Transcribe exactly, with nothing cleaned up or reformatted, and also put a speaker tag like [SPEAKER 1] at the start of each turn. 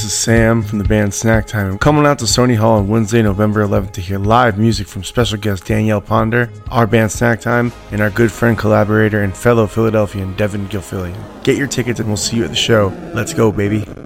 [SPEAKER 1] is Sam from the band Snack Time. I'm coming out to Sony Hall on Wednesday, November eleventh to hear live music from special guest Danielle Ponder, our band Snack Time, and our good friend, collaborator, and fellow Philadelphian Devin Gilfillian. Get your tickets and we'll see you at the show. Let's go, baby.